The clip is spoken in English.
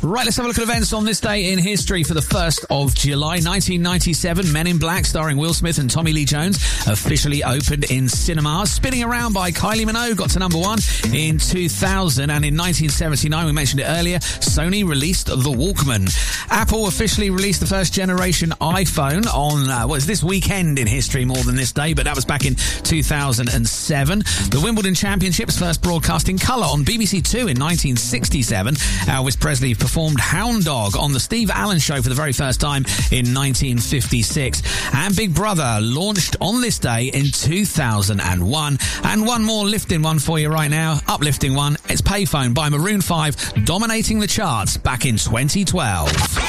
Right, let's have a look at events on this day in history. For the 1st of July 1997, Men in Black, starring Will Smith and Tommy Lee Jones, officially opened in cinemas. Spinning Around by Kylie Minogue got to number 1 in 2000. And in 1979, we mentioned it earlier, Sony released the Walkman. Apple officially released the first generation iPhone on, this weekend in history more than this day, but that was back in 2007. The Wimbledon Championships first broadcast in colour on BBC Two in 1967. Elvis Presley performed Hound Dog on the Steve Allen Show for the very first time in 1956. And Big Brother launched on this day in 2001. And one more lifting one for you right now, uplifting one. It's Payphone by Maroon 5, dominating the charts back in 2012.